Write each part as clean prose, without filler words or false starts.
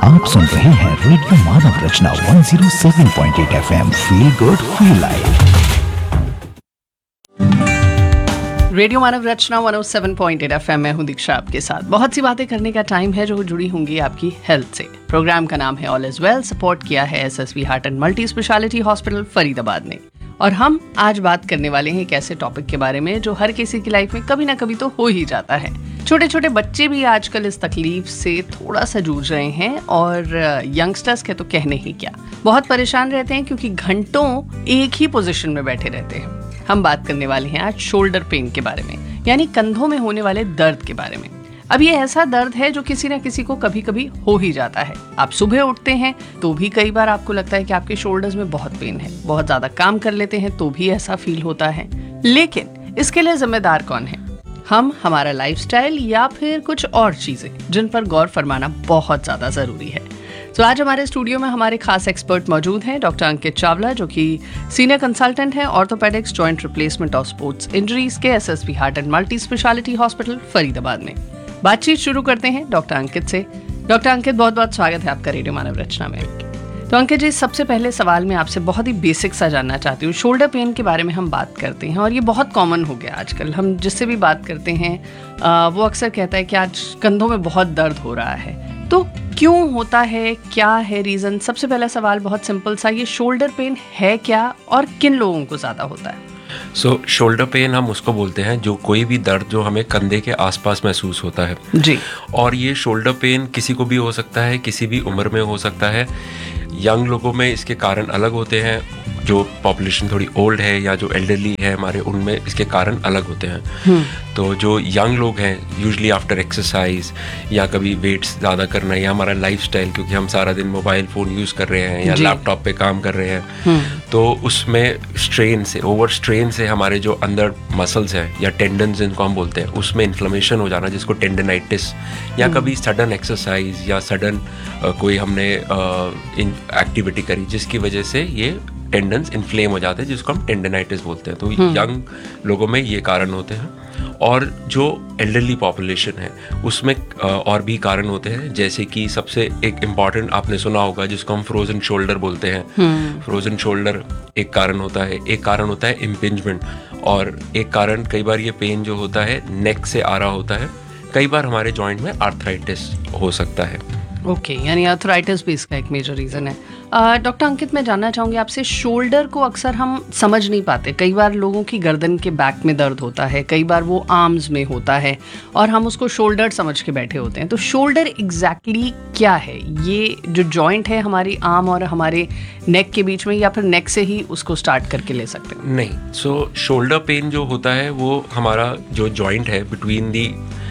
आप सुन रहे हैं रेडियो मानव रचना 107.8 FM। Feel good feel live. Radio मानव रचना 107.8 FM में हूँ दीक्षा आपके साथ। बहुत सी बातें करने का टाइम है जो जुड़ी होंगी आपकी हेल्थ से। प्रोग्राम का नाम है ऑल इज वेल, सपोर्ट किया है SSV heart and multi speciality hospital Faridabad ने। और हम आज बात करने वाले हैं एक ऐसे टॉपिक के बारे में जो हर किसी की लाइफ में कभी ना कभी तो हो ही जाता है। छोटे छोटे बच्चे भी आजकल इस तकलीफ से थोड़ा सा जूझ रहे हैं और यंगस्टर्स के तो कहने ही क्या, बहुत परेशान रहते हैं क्योंकि घंटों एक ही पोजीशन में बैठे रहते हैं। हम बात करने वाले हैं आज शोल्डर पेन के बारे में, यानी कंधों में होने वाले दर्द के बारे में। अब ये ऐसा दर्द है जो किसी ना किसी को कभी कभी हो ही जाता है। आप सुबह उठते हैं तो भी कई बार आपको लगता है कि आपके शोल्डर्स में बहुत पेन है। बहुत ज्यादा काम कर लेते हैं तो भी ऐसा फील होता है। लेकिन इसके लिए जिम्मेदार कौन है? हम, हमारा लाइफस्टाइल या फिर कुछ और चीजें जिन पर गौर फरमाना बहुत ज्यादा जरूरी है। तो आज हमारे स्टूडियो में हमारे खास एक्सपर्ट मौजूद हैं, डॉक्टर अंकित चावला, जो कि सीनियर कंसल्टेंट हैं ऑर्थोपेडिक्स जॉइंट रिप्लेसमेंट और स्पोर्ट्स इंजरीज के SSV heart and multi speciality hospital Faridabad में। बातचीत शुरू करते हैं डॉक्टर अंकित से। डॉक्टर अंकित, बहुत बहुत स्वागत है आपका रेडियो मानव रचना में। तो अंकित जी, सबसे पहले सवाल मैं आपसे बहुत ही बेसिक सा जानना चाहती हूँ। शोल्डर पेन के बारे में हम बात करते हैं और ये बहुत कॉमन हो गया आजकल। हम जिससे भी बात करते हैं वो अक्सर कहता है कि आज कंधों में बहुत दर्द हो रहा है। तो क्यों होता है, क्या है रीज़न? सबसे पहला सवाल बहुत सिंपल सा, ये शोल्डर पेन है क्या और किन लोगों को ज़्यादा होता है? शोल्डर पेन हम उसको बोलते हैं जो कोई भी दर्द जो हमें कंधे के आसपास महसूस होता है जी। और ये शोल्डर पेन किसी को भी हो सकता है, किसी भी उम्र में हो सकता है। यंग लोगों में इसके कारण अलग होते हैं, जो पॉपुलेशन थोड़ी ओल्ड है या जो एल्डरली है हमारे, उनमें इसके कारण अलग होते हैं। तो जो यंग लोग हैं, यूजुअली आफ्टर एक्सरसाइज या कभी वेट्स ज़्यादा करना या हमारा लाइफस्टाइल, क्योंकि हम सारा दिन मोबाइल फ़ोन यूज़ कर रहे हैं या लैपटॉप पे काम कर रहे हैं, तो उसमें स्ट्रेन से, ओवर स्ट्रेन से हमारे जो अंदर मसल्स हैं या टेंडन्स जिनको हम बोलते हैं, उसमें इन्फ्लेमेशन हो जाना, जिसको टेंडनाइटिस, या कभी सडन एक्सरसाइज या सडन कोई हमने एक्टिविटी करी जिसकी वजह से ये टेंडन्स इन्फ्लेम हो जाते हैं, जिसको हम टेंडनाइटिस बोलते हैं। तो यंग लोगों में ये कारण होते हैं। और जो एल्डरली पॉपुलेशन है उसमें और भी कारण होते हैं, जैसे कि सबसे एक इम्पॉर्टेंट आपने सुना होगा जिसको हम फ्रोजन शोल्डर बोलते हैं। फ्रोजन शोल्डर एक कारण होता है। एक कारण होता है इम्पिंजमेंट, और एक कारण कई बार ये पेन जो होता है नेक से आ रहा होता है। कई बार हमारे जॉइंट में आर्थराइटिस हो सकता है। ओके, यानी आर्थराइटिस भी इसका एक मेजर रीज़न है। डॉक्टर अंकित, मैं जानना चाहूँगी आपसे, शोल्डर को अक्सर हम समझ नहीं पाते। कई बार लोगों की गर्दन के बैक में दर्द होता है, कई बार वो आर्म्स में होता है और हम उसको शोल्डर समझ के बैठे होते हैं। तो शोल्डर एग्जैक्टली क्या है? ये जो जॉइंट है हमारी आर्म और हमारे नेक के बीच में, या फिर नेक से ही उसको स्टार्ट करके ले सकते हैं? नहीं, शोल्डर पेन जो होता है वो हमारा जो जॉइंट है between the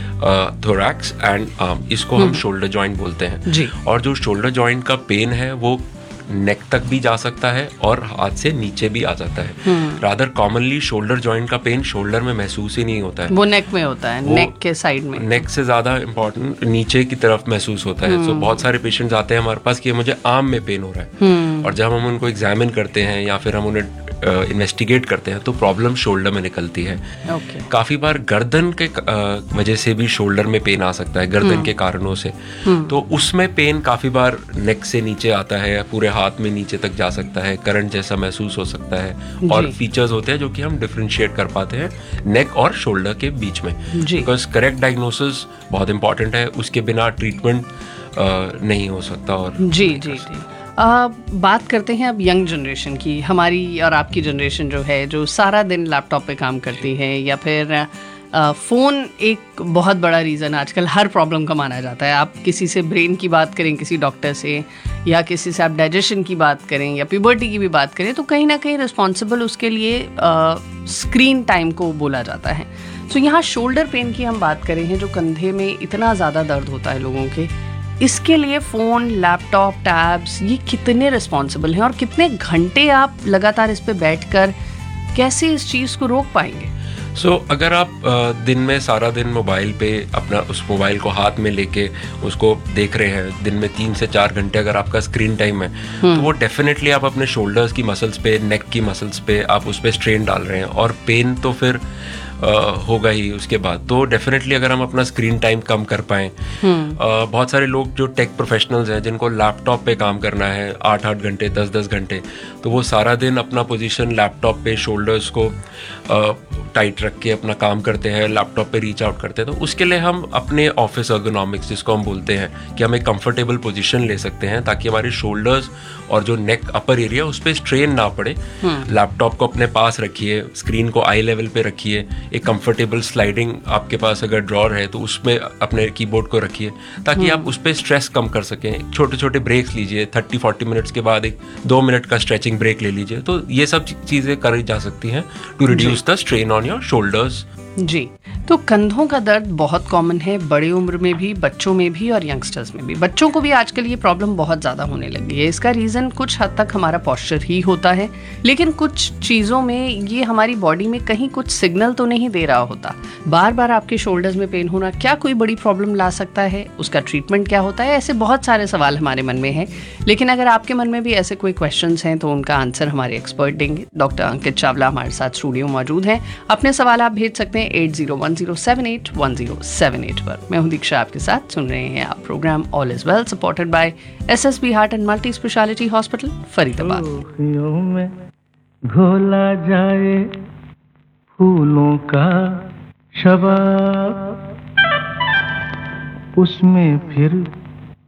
thorax and arm, इसको हम शोल्डर जॉइंट बोलते हैं जी। और जो शोल्डर जॉइंट का पेन है वो नेक तक भी जा सकता है और हाथ से नीचे भी आ जाता है। रादर कॉमनली शोल्डर जॉइंट का पेन शोल्डर में महसूस ही नहीं होता है, वो नेक में होता है, नेक के साइड में, नेक से ज्यादा इम्पोर्टेंट नीचे की तरफ महसूस होता है। तो बहुत सारे पेशेंट्स आते हैं हमारे पास कि मुझे आर्म में पेन हो रहा है, और जब हम उनको एग्जामिन करते हैं या फिर हम उन्हें इन्वेस्टिगेट करते हैं तो प्रॉब्लम शोल्डर में निकलती है। काफी बार गर्दन के वजह से भी शोल्डर में पेन आ सकता है, गर्दन के कारणों से। तो उसमें पेन काफी बार नेक से नीचे आता है, पूरे हाथ में नीचे तक जा सकता है, करंट जैसा महसूस हो सकता है। और फीचर्स होते हैं जो कि हम डिफरेंशिएट कर पाते हैं नेक और शोल्डर के बीच में, बिकॉज करेक्ट डायग्नोसिस बहुत इंपॉर्टेंट है, उसके बिना ट्रीटमेंट नहीं हो सकता। और जी बात करते हैं अब यंग जनरेशन की। हमारी और आपकी जनरेशन जो है, जो सारा दिन लैपटॉप पे काम करती है, या फिर फ़ोन एक बहुत बड़ा रीज़न आजकल हर प्रॉब्लम का माना जाता है। आप किसी से ब्रेन की बात करें, किसी डॉक्टर से, या किसी से आप डाइजेशन की बात करें या प्यूबर्टी की भी बात करें, तो कहीं ना कहीं रिस्पॉन्सिबल उसके लिए स्क्रीन टाइम को बोला जाता है। तो यहाँ शोल्डर पेन की हम बात करें हैं, जो कंधे में इतना ज़्यादा दर्द होता है लोगों के, इसके लिए फ़ोन, लैपटॉप, टैब्स, ये कितने रिस्पॉन्सिबल हैं और कितने घंटे आप लगातार इस पे बैठकर कैसे इस चीज़ को रोक पाएंगे? अगर आप दिन में सारा दिन मोबाइल पे अपना उस मोबाइल को हाथ में लेके उसको देख रहे हैं, दिन में 3 से 4 घंटे अगर आपका स्क्रीन टाइम है, तो वो डेफिनेटली आप अपने शोल्डर्स की मसल्स पे, नेक की मसल्स पे आप उस पर स्ट्रेन डाल रहे हैं, और पेन तो फिर होगा ही उसके बाद। तो डेफिनेटली अगर हम अपना स्क्रीन टाइम कम कर पाएँ, बहुत सारे लोग जो टेक प्रोफेशनल्स हैं जिनको लैपटॉप पे काम करना है 8-8 घंटे 10-10 घंटे, तो वो सारा दिन अपना पोजीशन लैपटॉप पे शोल्डर्स को टाइट रख के अपना काम करते हैं, लैपटॉप पे रीच आउट करते हैं। तो उसके लिए हम अपने ऑफिस अर्गोनॉमिक्स जिसको हम बोलते हैं कि हम एक कंफर्टेबल पोजीशन ले सकते हैं ताकि हमारे शोल्डर्स और जो नेक अपर एरिया उस पर स्ट्रेन ना पड़े। लैपटॉप को अपने पास रखिए, स्क्रीन को आई लेवल पे रखिए, एक कंफर्टेबल स्लाइडिंग आपके पास अगर ड्रॉर है तो उसमें अपने कीबोर्ड को रखिए ताकि आप उस पर स्ट्रेस कम कर सकें। छोटे छोटे ब्रेक्स लीजिए, 30-40 मिनट्स के बाद एक 2 मिनट का स्ट्रेचिंग ब्रेक ले लीजिए। तो ये सब चीज़ें करी जा सकती हैं to reduce the strain on your shoulders. जी, तो कंधों का दर्द बहुत कॉमन है, बड़े उम्र में भी, बच्चों में भी और यंगस्टर्स में भी। बच्चों को भी आजकल ये प्रॉब्लम बहुत ज़्यादा होने लगी है। इसका रीज़न कुछ हद तक हमारा पॉस्चर ही होता है, लेकिन कुछ चीज़ों में ये हमारी बॉडी में कहीं कुछ सिग्नल तो नहीं दे रहा होता। बार बार आपके शोल्डर्स में पेन होना क्या कोई बड़ी प्रॉब्लम ला सकता है? उसका ट्रीटमेंट क्या होता है? ऐसे बहुत सारे सवाल हमारे मन में हैं, लेकिन अगर आपके मन में भी ऐसे कोई क्वेश्चंस हैं तो उनका आंसर हमारे एक्सपर्ट देंगे। डॉक्टर अंकित चावला हमारे साथ स्टूडियो मौजूद हैं। अपने सवाल आप भेज सकते हैं 8010781078 पर। मैं हूं दीक्षा, आपके साथ सुन रहे हैं आप program all is well, supported by SSB heart and multi speciality hospital, Faridabad. खुशियों में घोला जाए फूलों का शबाब, उसमें फिर